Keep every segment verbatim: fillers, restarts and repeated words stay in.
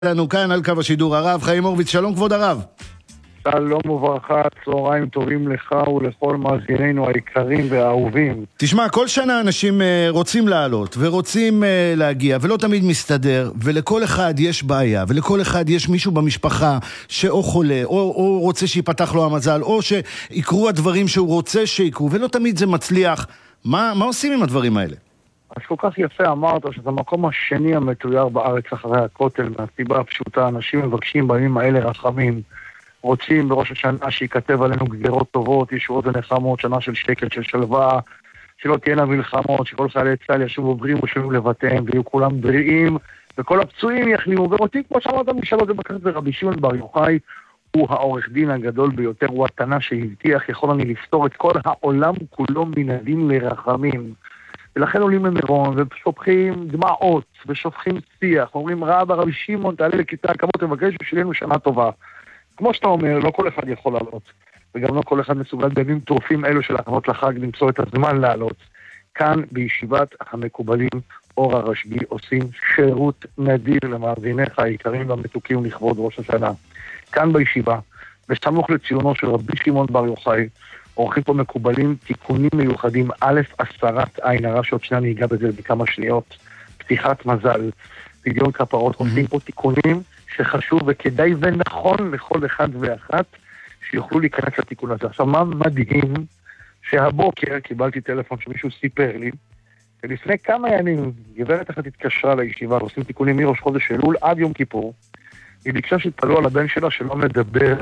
לנו כאן על קו השידור הרב חיים הורוביץ. שלום כבוד הרב. שלום וברכה, צהריים טובים לך ולכל מאזינינו היקרים והאהובים. תשמע, כל שנה אנשים רוצים לעלות ורוצים להגיע ולא תמיד מסתדר, ולכל אחד יש בעיה, ולכל אחד יש מישהו במשפחה שאו חולה או, או רוצה שיפתח לו המזל, או שיקרו הדברים שהוא רוצה שיקרו, ולא תמיד זה מצליח. מה, מה עושים עם הדברים האלה? אז כל כך יפה אמרת שזה המקום השני המתויר בארץ אחרי הכותל, מהסיבה הפשוטה. אנשים מבקשים בימים האלה רחמים, רוצים בראש השנה שיכתב עלינו גזירות טובות, ישועות ונחמות, שנה של שקט, של שלווה, שלא תהיינה מלחמות, שכל חיילי צה"ל ישובו בריאים ושבים לבתיהם, ויהיו כולם בריאים, וכל הפצועים יחלימו. ואותי, כמו שאמרת, משאלות ובקרת ברבי שמעון בר יוחאי, הוא העורך דין הגדול ביותר, הוא התנא שהבטיח, יכול אני לפתור את כל העולם כולו מן הדין לרחמים. ולכן עולים למירון ושופכים דמעות ושופכים שיח, אומרים רב הרבי שמעון תעלה לכיסא הכבוד תבקש בשבילנו שנה טובה. כמו שאתה אומר, לא כל אחד יכול לעלות, וגם לא כל אחד מסוגל בימים טורפים אלו של הכנות לחג למצוא את הזמן לעלות. כאן בישיבת המקובלים אור הרשב"י עושים שירות נדיר למאזיניך היקרים והמתוקים לכבוד ראש השנה. כאן בישיבה, בסמוך לציונו של רבי שמעון בר יוחאי, עורכים פה מקובלים תיקונים מיוחדים. א', הסרת עין הרע, שעוד שנייה ניגע בזה בכמה שניות, פתיחת מזל, פדיון כפרות, עושים פה תיקונים שחשוב וכדאי ונכון לכל אחד ואחת שיוכלו להיכנס לתיקון הזה. עכשיו, מה מדהים שהבוקר קיבלתי טלפון שמישהו סיפר לי, ולפני כמה ימים גברת אחת התקשרה לישיבה, ועושים תיקונים מראש חודש אלול עד יום כיפור, היא ביקשה שהתפלו על הבן שלה שלא מדבר,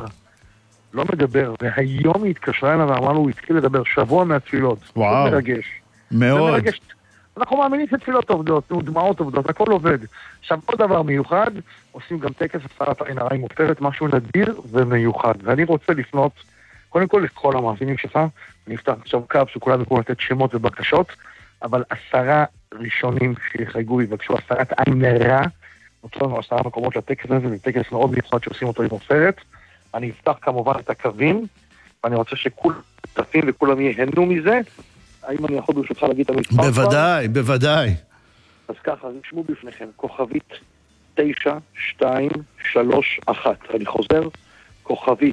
לא מדבר, והיום היא התקשרה אליו ואמרה לו, הוא התחיל לדבר שבוע מהתפילות. וואו, זה מרגש. מאוד. זה מרגש. אנחנו מאמינים שתפילות עובדות, דמעות עובדות, הכל עובד. עכשיו, עוד דבר מיוחד, עושים גם טקס הסרת עין הרע עם עופרת, משהו נדיר ומיוחד. ואני רוצה לפנות, קודם כל לכל המאזינים שלך, אני אפתח עכשיו קו שכולם יכולים לתת שמות ובקשות, אבל עשרה ראשונים שיחייגו יבקשו הסרת עין הרע, נוצרו לנו עשרה מקומות לטקס הזה, זה טקס מאוד מיוחד שעושים אותו עם עופרת. אני אפתח כמובן את הקווים, ואני רוצה שכולם תפים וכולם ייהנו מזה. האם אני יכול ברשותך להגיד את המספר? בוודאי, בוודאי. אז ככה, נשמעו בפניכם, כוכבית תשע שתיים שלוש אחת. אני חוזר, כוכבית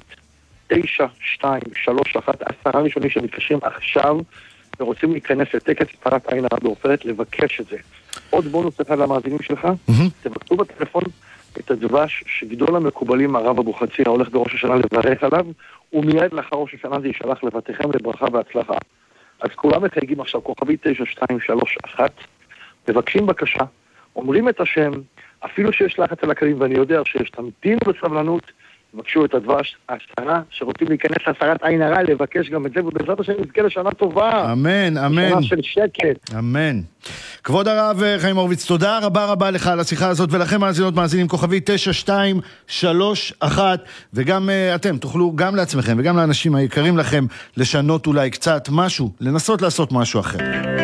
תשע שתיים שלוש אחת, עשרה ראשונים שמתקשרים עכשיו, ורוצים להיכנס לטקס הסרת עין הרע בעופרת, לבקש את זה. עוד בונוס אחד למאזינים שלך, תבקשו בטלפון את הדבש שגדול המקובלים הרב אבוחצירא ההולך בראש השנה לברך עליו, ומיד לאחר ראש השנה זה יישלח לבתיכם לברכה והצלחה. אז כולם מחייגים עכשיו, כוכבית תשע שתיים שלוש אחת, מבקשים בקשה, אומרים את השם, אפילו שיש לחץ על הקלים, ואני יודע שיש, תמתינו בסבלנות, מבקשו את הדבש, העשרה שרוצים להיכנס להסרת עין הרע, לבקש גם את זה, ובעזרת השם נזכה לשנה טובה. אמן, אמן. שנה של שקט. אמן. כבוד הרב חיים הורוביץ, תודה רבה רבה לך על השיחה הזאת, ולכם מאזינות מאזינים, כוכבית תשע שתיים שלוש אחת, וגם uh, אתם תוכלו גם לעצמכם וגם לאנשים היקרים לכם לשנות אולי קצת משהו, לנסות לעשות משהו אחר.